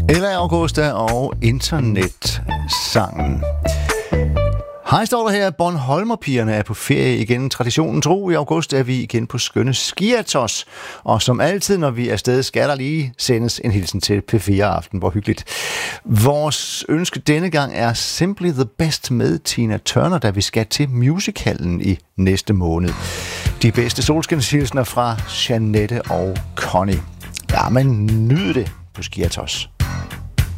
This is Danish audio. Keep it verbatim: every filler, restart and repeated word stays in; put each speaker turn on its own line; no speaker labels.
Ella Augusta og internetsangen. Hej, står der her. Bornholmerpigerne er på ferie igen. Traditionen tro, i august er vi igen på skønne Skiatos. Og som altid, når vi er afsted, skal der lige sendes en hilsen til P fire Aften. Hvor hyggeligt. Vores ønske denne gang er Simply the Best med Tina Turner, da vi skal til musicalen i næste måned. De bedste solskinshilsner fra Jeanette og Connie. Ja, men nyd det på Skiatos.